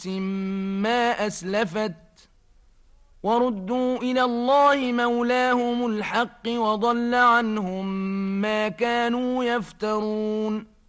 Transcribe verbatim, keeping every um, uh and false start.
ما أسلفت وردوا إلى الله مولاهم الحق وضل عنهم ما كانوا يفترون